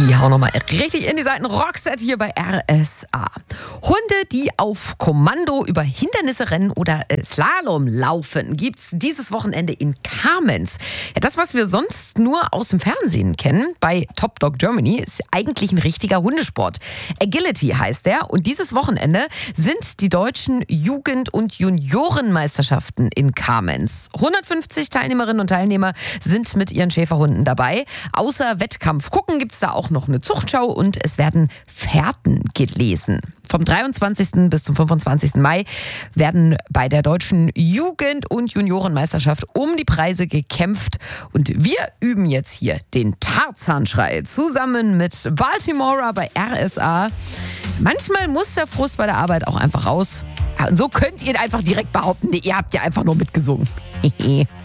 Die hauen nochmal richtig in die Seiten. Rockset hier bei RSA. Hunde, die auf Kommando über Hindernisse rennen oder Slalom laufen, gibt's dieses Wochenende in Kamenz. Ja, das, was wir sonst nur aus dem Fernsehen kennen, bei Top Dog Germany, ist eigentlich ein richtiger Hundesport. Agility heißt der. Und dieses Wochenende sind die deutschen Jugend- und Juniorenmeisterschaften in Kamenz. 150 Teilnehmerinnen und Teilnehmer sind mit ihren Schäferhunden dabei. Außer Wettkampf gucken gibt's da auch noch eine Zuchtschau und es werden Fährten gelesen. Vom 23. bis zum 25. Mai werden bei der deutschen Jugend- und Juniorenmeisterschaft um die Preise gekämpft. Und wir üben jetzt hier den Tarzanschrei zusammen mit Baltimora bei RSA. Manchmal muss der Frust bei der Arbeit auch einfach raus. Und so könnt ihr einfach direkt behaupten, nee, ihr habt ja einfach nur mitgesungen.